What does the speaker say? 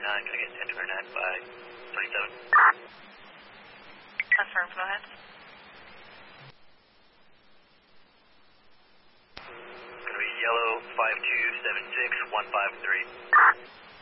gonna get 1029 by 27. Confirm, go ahead. Gonna be yellow 5276153.